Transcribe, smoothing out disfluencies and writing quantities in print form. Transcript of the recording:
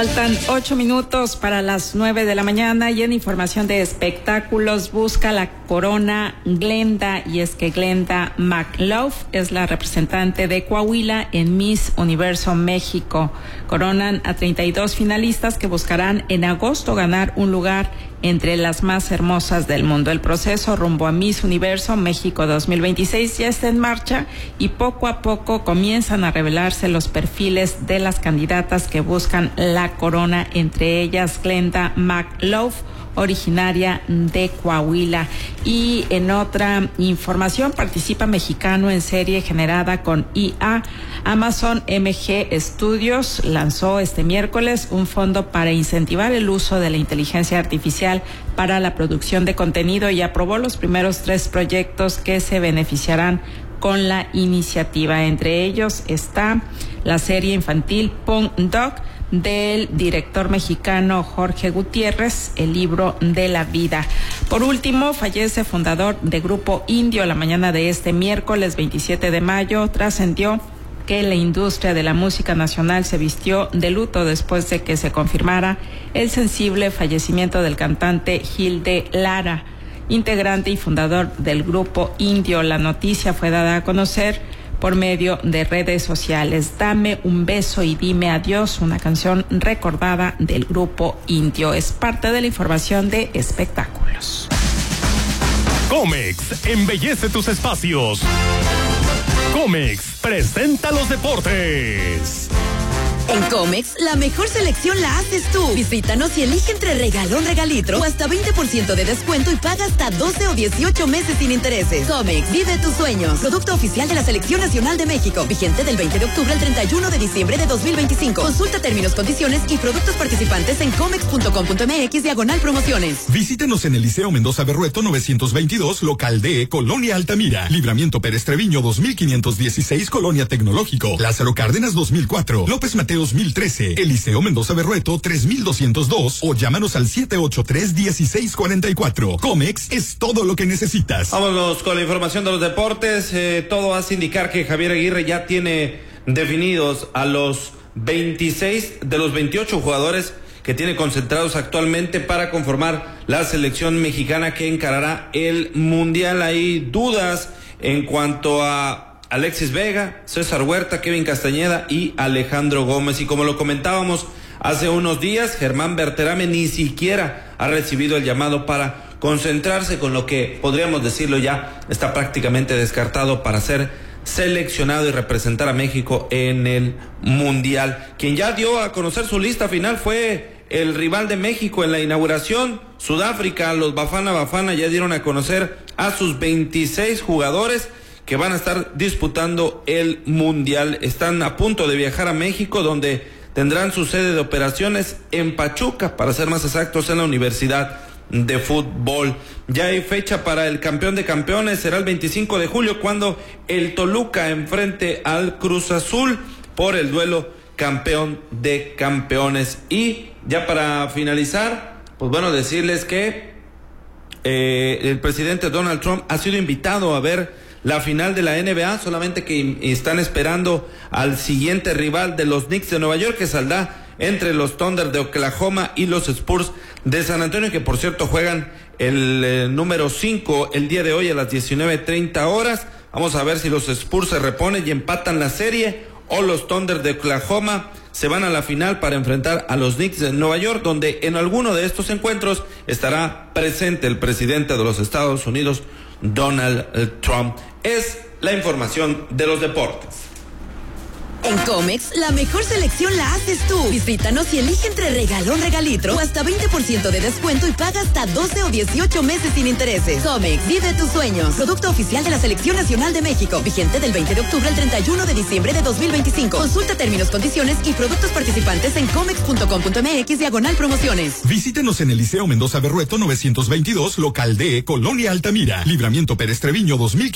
Faltan 8 minutos para las 9 de la mañana y en información de espectáculos busca la corona Glenda, y es que Glenda McLaugh es la representante de Coahuila en Miss Universo México. Coronan a 32 finalistas que buscarán en agosto ganar un lugar entre las más hermosas del mundo. El proceso rumbo a Miss Universo México 2026 ya está en marcha y poco a poco comienzan a revelarse los perfiles de las candidatas que buscan la corona, entre ellas Glenda McLaugh, originaria de Coahuila. Y en otra información, participa mexicano en serie generada con IA. Amazon MG Studios lanzó este miércoles un fondo para incentivar el uso de la inteligencia artificial para la producción de contenido y aprobó los primeros 3 proyectos que se beneficiarán con la iniciativa. Entre ellos está la serie infantil Punk Dog del director mexicano Jorge Gutiérrez, El libro de la vida. Por último, fallece fundador de Grupo Indio la mañana de este miércoles 27 de mayo. Trascendió que la industria de la música nacional se vistió de luto después de que se confirmara el sensible fallecimiento del cantante Gilde Lara, integrante y fundador del Grupo Indio. La noticia fue dada a conocer por medio de redes sociales. Dame un beso y dime adiós, una canción recordada del Grupo Indio. Es parte de la información de espectáculos. Comex embellece tus espacios. Comex presenta los deportes. En Comex, la mejor selección la haces tú. Visítanos y elige entre regalón, regalitro o hasta 20% de descuento y paga hasta 12 o 18 meses sin intereses. Comex, vive tus sueños. Producto oficial de la Selección Nacional de México. Vigente del 20 de octubre al 31 de diciembre de 2025. Consulta términos, condiciones y productos participantes en comex.com.mx/promociones. Visítenos en el Liceo Mendoza Berrueto 922, local D, Colonia Altamira. Libramiento Pérez Treviño 2516, Colonia Tecnológico. Lázaro Cárdenas 2004. López Mateo 2013, Eliseo Mendoza Berrueto 3202 o llámanos al 783-1644. Comex es todo lo que necesitas. Vámonos con la información de los deportes. Todo hace indicar que Javier Aguirre ya tiene definidos a los 26 de los 28 jugadores que tiene concentrados actualmente para conformar la selección mexicana que encarará el Mundial. Hay dudas en cuanto a Alexis Vega, César Huerta, Kevin Castañeda y Alejandro Gómez. Y como lo comentábamos hace unos días, Germán Berterame ni siquiera ha recibido el llamado para concentrarse, con lo que podríamos decirlo ya está prácticamente descartado para ser seleccionado y representar a México en el Mundial. Quien ya dio a conocer su lista final fue el rival de México en la inauguración, Sudáfrica. Los Bafana ya dieron a conocer a sus 26 jugadores que van a estar disputando el Mundial. Están a punto de viajar a México, donde tendrán su sede de operaciones en Pachuca, para ser más exactos, en la Universidad de Fútbol. Ya hay fecha para el campeón de campeones, será el 25 de julio, cuando el Toluca enfrente al Cruz Azul por el duelo campeón de campeones. Y ya para finalizar, pues bueno, decirles que el presidente Donald Trump ha sido invitado a ver la final de la NBA, solamente que están esperando al siguiente rival de los Knicks de Nueva York, que saldrá entre los Thunder de Oklahoma y los Spurs de San Antonio, que por cierto juegan el número 5 el día de hoy a las 19:30 horas. Vamos a ver si los Spurs se reponen y empatan la serie, o los Thunder de Oklahoma se van a la final para enfrentar a los Knicks de Nueva York, donde en alguno de estos encuentros estará presente el presidente de los Estados Unidos, Donald Trump. Es la información de los deportes. En Comex, la mejor selección la haces tú. Visítanos y elige entre regalón, regalitro o hasta 20% de descuento y paga hasta 12 o 18 meses sin intereses. Comex, vive tus sueños. Producto oficial de la Selección Nacional de México. Vigente del 20 de octubre al 31 de diciembre de 2025. Consulta términos, condiciones y productos participantes en comex.com.mx/promociones. Visítenos en el Liceo Mendoza Berrueto 922, local D, Colonia Altamira. Libramiento Pérez Treviño 2015.